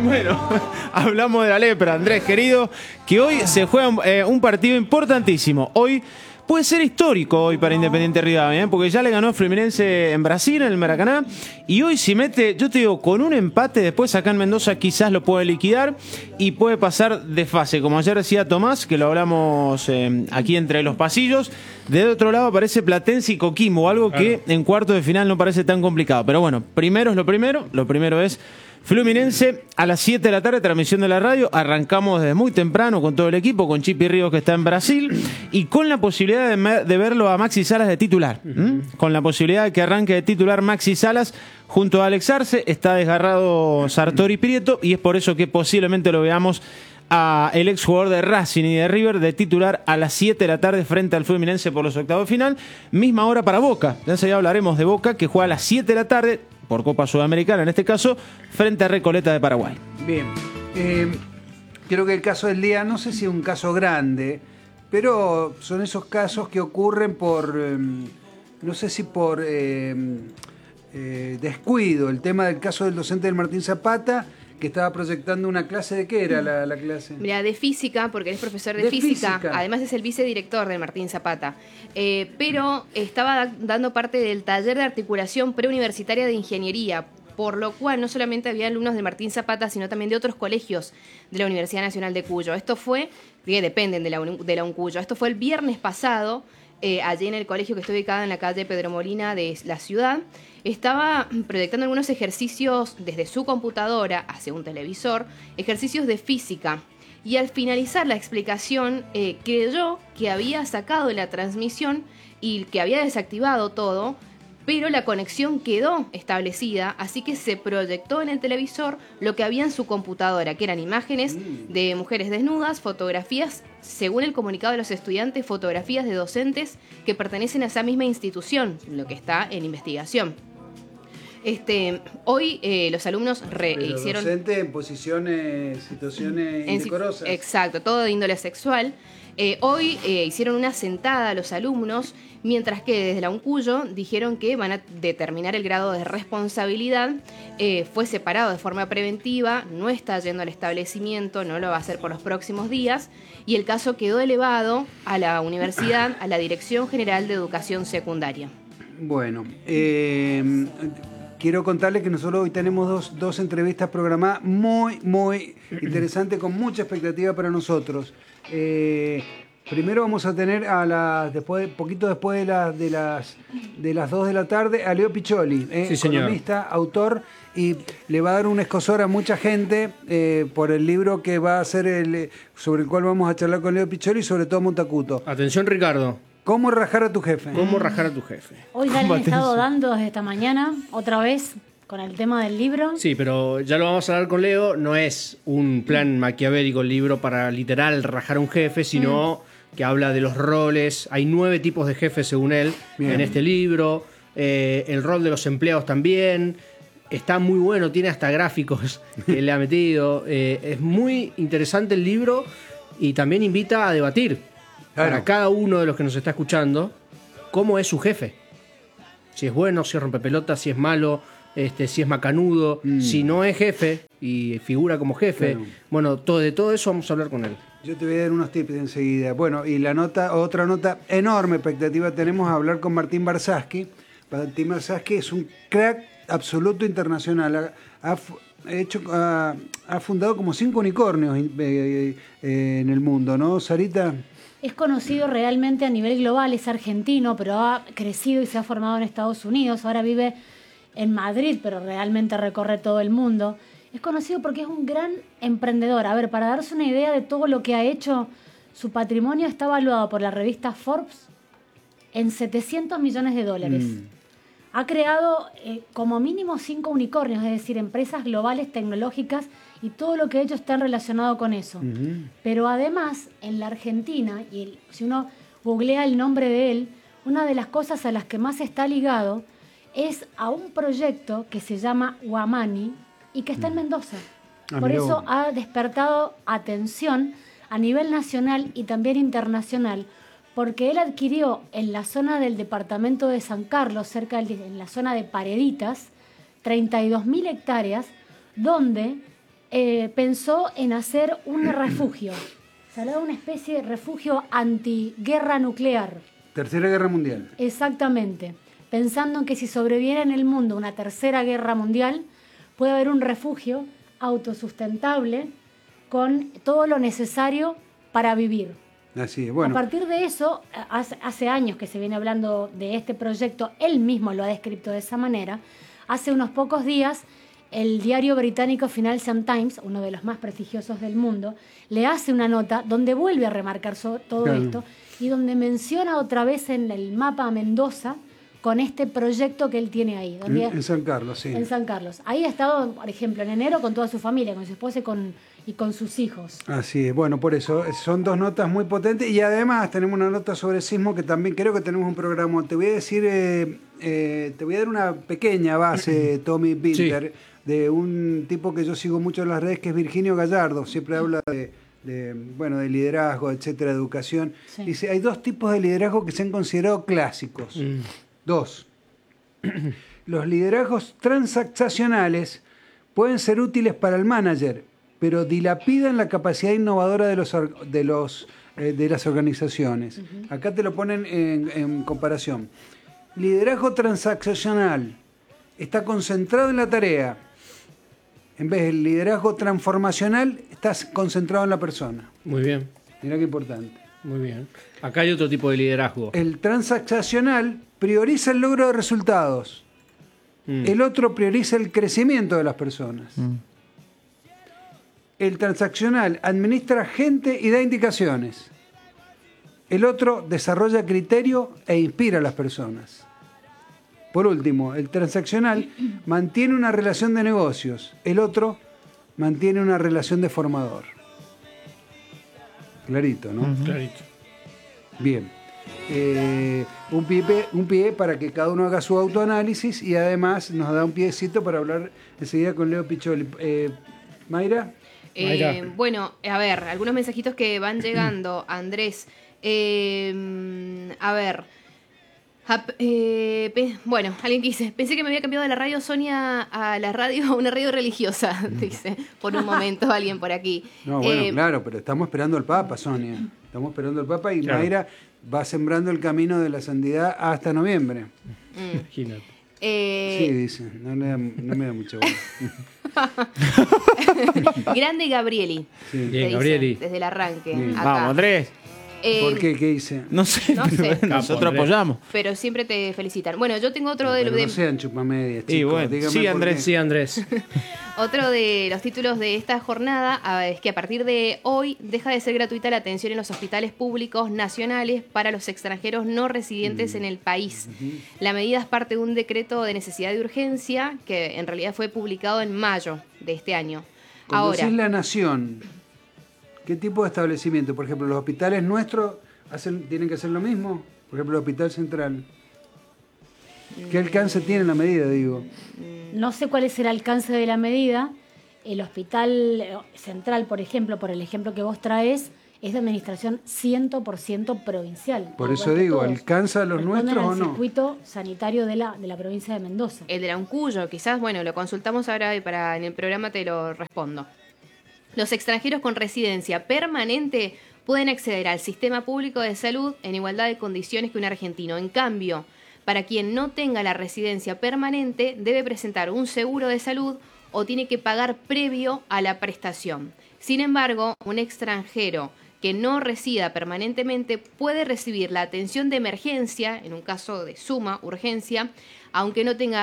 Bueno, hablamos de la lepra, Andrés, querido, que hoy se juega un partido importantísimo. Hoy puede ser histórico hoy para Independiente Rivadavia, porque ya le ganó a Fluminense en Brasil, en el Maracaná, y hoy si mete, yo te digo, con un empate después acá en Mendoza quizás lo puede liquidar y puede pasar de fase, como ayer decía Tomás, que lo hablamos aquí entre los pasillos. De otro lado aparece Platense y Coquimbo, algo que en cuartos de final no parece tan complicado, pero bueno, primero es lo primero es Fluminense a las 7 de la tarde, transmisión de la radio. Arrancamos desde muy temprano con todo el equipo, con Chipi Ríos que está en Brasil y con la posibilidad de verlo a Maxi Salas de titular. Con la posibilidad de que arranque de titular Maxi Salas junto a Alex Arce. Está desgarrado Sartori Prieto y es por eso que posiblemente lo veamos a el exjugador de Racing y de River de titular a las 7 de la tarde frente al Fluminense por los octavos de final. Misma hora para Boca. Ya hablaremos de Boca, que juega a las 7 de la tarde por Copa Sudamericana, en este caso, frente a Recoleta de Paraguay. Bien. Creo que el caso del día, no sé si es un caso grande, pero son esos casos que ocurren por, no sé si por descuido. El tema del caso del docente del Martín Zapata, que estaba proyectando una clase. ¿De qué era la clase? Mira, de física, porque él es profesor de física. Además es el vicedirector del Martín Zapata. Pero estaba dando parte del taller de articulación preuniversitaria de ingeniería, por lo cual no solamente había alumnos de Martín Zapata, sino también de otros colegios de la Universidad Nacional de Cuyo. Esto fue, que dependen de la UNCuyo. Esto fue el viernes pasado, allí en el colegio que está ubicado en la calle Pedro Molina de la ciudad. Estaba proyectando algunos ejercicios desde su computadora hacia un televisor, ejercicios de física. Y al finalizar la explicación, creyó que había sacado la transmisión y que había desactivado todo, pero la conexión quedó establecida, así que se proyectó en el televisor lo que había en su computadora, que eran imágenes de mujeres desnudas, fotografías, según el comunicado de los estudiantes, fotografías de docentes que pertenecen a esa misma institución, lo que está en investigación. Hoy los alumnos hicieron... Docente en situaciones indecorosas. Exacto, todo de índole sexual. Hoy hicieron una sentada a los alumnos, mientras que desde la UNCuyo dijeron que van a determinar el grado de responsabilidad. Fue separado de forma preventiva, no está yendo al establecimiento, no lo va a hacer por los próximos días, y el caso quedó elevado a la universidad, a la Dirección General de Educación Secundaria. Bueno, quiero contarles que nosotros hoy tenemos dos entrevistas programadas muy interesantes, con mucha expectativa para nosotros. Primero vamos a tener poquito después de las 2 de la tarde a Leo Piccioli, sí, economista, autor, y le va a dar un escosor a mucha gente por el libro que va a hacer sobre el cual vamos a charlar con Leo Piccioli y sobre todo Montacuto. Atención, Ricardo. ¿Cómo rajar a tu jefe? ¿Cómo rajar a tu jefe? Hoy ya le han estado dando desde esta mañana, otra vez, con el tema del libro. Sí, pero ya lo vamos a hablar con Leo. No es un plan maquiavélico el libro para literal rajar a un jefe, sino que habla de los roles. Hay 9 tipos de jefes, según él, en este libro. El rol de los empleados también. Está muy bueno, tiene hasta gráficos que le ha metido. Es muy interesante el libro y también invita a debatir. Para cada uno de los que nos está escuchando, cómo es su jefe. Si es bueno, si es rompepelota, si es malo, si es macanudo, si no es jefe y figura como jefe. Claro. Bueno, de todo eso vamos a hablar con él. Yo te voy a dar unos tips enseguida. Bueno, y otra nota, enorme expectativa tenemos a hablar con Martín Barsaski. Martín Barsaski es un crack absoluto internacional. Ha fundado como 5 unicornios en el mundo, ¿no, Sarita? Es conocido realmente a nivel global, es argentino, pero ha crecido y se ha formado en Estados Unidos. Ahora vive en Madrid, pero realmente recorre todo el mundo. Es conocido porque es un gran emprendedor. A ver, para darse una idea de todo lo que ha hecho, su patrimonio está evaluado por la revista Forbes en $700 millones. Ha creado como mínimo 5 unicornios, es decir, empresas globales tecnológicas, y todo lo que ha hecho está relacionado con eso. Pero además, en la Argentina, y si uno googlea el nombre de él, una de las cosas a las que más está ligado es a un proyecto que se llama Huamani y que está en Mendoza. Por eso ha despertado atención a nivel nacional y también internacional, porque él adquirió en la zona del departamento de San Carlos, en la zona de Pareditas, 32.000 hectáreas, donde pensó en hacer un refugio. Se hablaba de una especie de refugio antiguerra nuclear. Tercera Guerra Mundial. Exactamente. Pensando en que si sobreviene en el mundo una tercera guerra mundial, puede haber un refugio autosustentable con todo lo necesario para vivir. Así es, bueno. A partir de eso, hace años que se viene hablando de este proyecto, él mismo lo ha descrito de esa manera. Hace unos pocos días, el diario británico Financial Times, uno de los más prestigiosos del mundo, le hace una nota donde vuelve a remarcar todo esto y donde menciona otra vez en el mapa a Mendoza con este proyecto que él tiene ahí. En San Carlos, sí. En San Carlos. Ahí ha estado, por ejemplo, en enero con toda su familia, con su esposa y con sus hijos. Así es, bueno, por eso son dos notas muy potentes y además tenemos una nota sobre sismo que también creo que tenemos un programa. Te voy a decir, te voy a dar una pequeña base, Tommy Winter, de un tipo que yo sigo mucho en las redes, que es Virginio Gallardo. Siempre habla de liderazgo, etcétera, educación. Sí. Dice, hay dos tipos de liderazgo que se han considerado clásicos. Dos. Los liderazgos transaccionales pueden ser útiles para el manager, pero dilapidan la capacidad innovadora de las organizaciones. Acá te lo ponen en comparación. Liderazgo transaccional está concentrado en la tarea. En vez del liderazgo transformacional, estás concentrado en la persona. Muy bien. Mirá qué importante. Muy bien. Acá hay otro tipo de liderazgo. El transaccional prioriza el logro de resultados. El otro prioriza el crecimiento de las personas. El transaccional administra gente y da indicaciones. El otro desarrolla criterio e inspira a las personas. Por último, el transaccional mantiene una relación de negocios. El otro mantiene una relación de formador. Clarito, ¿no? Clarito. Bien. Un pie para que cada uno haga su autoanálisis y además nos da un piecito para hablar enseguida con Leo Piccioli. ¿Mayra? Bueno, a ver, algunos mensajitos que van llegando, Andrés. A ver. Bueno, alguien que dice, pensé que me había cambiado de la radio Sonia a la radio, a una radio religiosa, dice, por un momento alguien por aquí. No, bueno, claro, pero estamos esperando al Papa, Sonia. Estamos esperando al Papa y claro. Mayra va sembrando el camino de la santidad hasta noviembre. Imagínate. Sí, dice, no me da mucha bola. Grande Gabrieli. Sí. Bien, Gabrieli. Desde el arranque. Acá. Vamos, Andrés. ¿Por qué? ¿Qué dice? No sé. Nosotros apoyamos. Pero siempre te felicitan. Bueno, yo tengo otro no sean chupamedias, chicos. Y bueno, sí, Andrés. Sí, Andrés. Otro de los títulos de esta jornada es que a partir de hoy deja de ser gratuita la atención en los hospitales públicos nacionales para los extranjeros no residentes en el país. La medida es parte de un decreto de necesidad de urgencia que en realidad fue publicado en mayo de este año. Cuando Ahora, decís la nación, ¿qué tipo de establecimiento? Por ejemplo, ¿los hospitales nuestros tienen que hacer lo mismo? Por ejemplo, el Hospital Central. ¿Qué alcance tiene la medida, digo? No sé cuál es el alcance de la medida. El Hospital Central, por ejemplo, por el ejemplo que vos traes, es de administración 100% provincial. Por eso digo, ¿alcanza a los nuestros o no? El circuito sanitario de la provincia de Mendoza. el de la Uncuyo, quizás, bueno, lo consultamos ahora y en el programa te lo respondo. Los extranjeros con residencia permanente pueden acceder al sistema público de salud en igualdad de condiciones que un argentino. En cambio, para quien no tenga la residencia permanente, debe presentar un seguro de salud o tiene que pagar previo a la prestación. Sin embargo, un extranjero que no resida permanentemente puede recibir la atención de emergencia, en un caso de suma urgencia, aunque no tenga